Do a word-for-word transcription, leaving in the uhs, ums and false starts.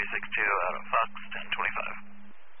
three six two out of Fox ten twenty-five.